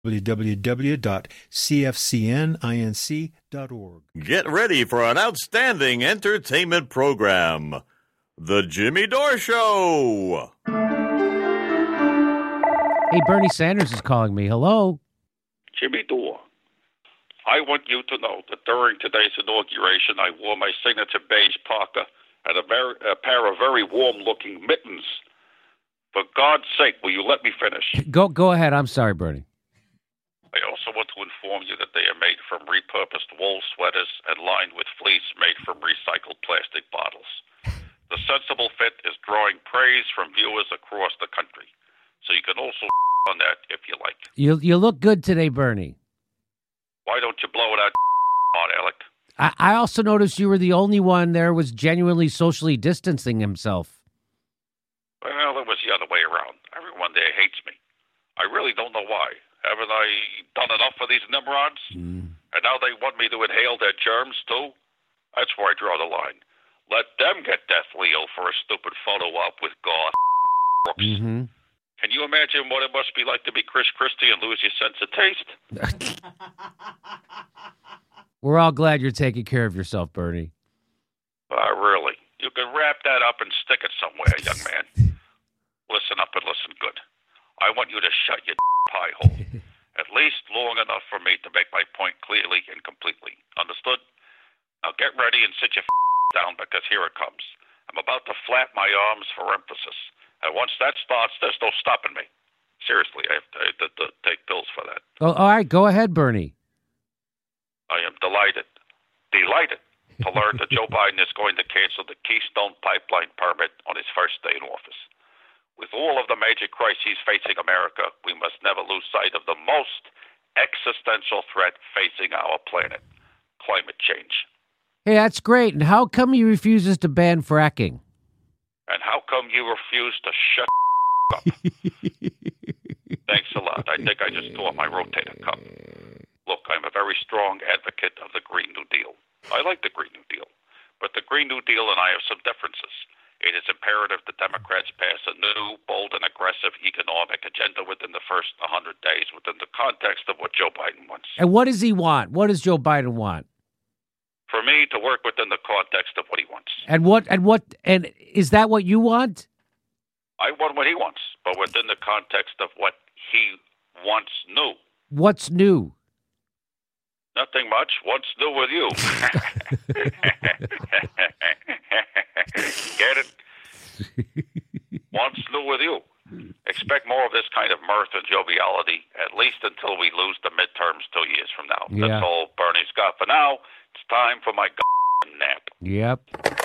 www.cfcninc.org. Get ready for an outstanding entertainment program. The Jimmy Dore Show. Hey, Bernie Sanders is calling me. Hello? Jimmy Dore, I want you to know that during today's inauguration, I wore my signature beige parka and a pair of very warm-looking mittens. For God's sake, will you let me finish? Go ahead. I'm sorry, Bernie. I also want to inform you that they are made from repurposed wool sweaters and lined with fleece made from recycled plastic bottles. The sensible fit is drawing praise from viewers across the country. So you can also on that if you like. You look good today, Bernie. Why don't you blow it out on, Alec? I also noticed you were the only one there was genuinely socially distancing himself. Well, it was the other way around. Everyone there hates me. I really don't know why. Haven't I done enough for these Nimrods? And now they want me to inhale their germs, too? That's where I draw the line. Let them get deathly ill for a stupid photo op with God. Mm-hmm. Can you imagine what it must be like to be Chris Christie and lose your sense of taste? We're all glad you're taking care of yourself, Bernie. Really? You can wrap that up and stick it somewhere, young man. Listen up and listen good. I want you to shut your pie hole. At least long enough for me to make my point clearly and completely. Understood? Now get ready and sit your down because here it comes. I'm about to flap my arms for emphasis. And once that starts, there's no stopping me. Seriously, I have to take pills for that. Oh, all right, go ahead, Bernie. I am delighted to learn that Joe Biden is going to cancel the Keystone Pipeline permit on his first day in office. With all of the major crises facing America, we must never lose sight of the most existential threat facing our planet, climate change. Hey, that's great. And how come he refuses to ban fracking? And how come you refuse to shut up? Thanks a lot. I think I just tore my rotator cuff. Look, I'm a very strong advocate of the Green New Deal. I like the Green New Deal. But the Green New Deal and I have some differences. It is imperative the Democrats pass a new, bold, and aggressive economic agenda within the first 100 days within the context of what Joe Biden wants. And what does he want? What does Joe Biden want? For me to work within the context of what he wants. And is that what you want? I want what he wants, but within the context of what he wants new. What's new? Nothing much. What's new with you? Get it? What's new with you? Expect more of this kind of mirth and joviality, at least until we lose the midterms 2 years from now. Yeah. That's all Bernie's got. For now, it's time for my nap. Yep.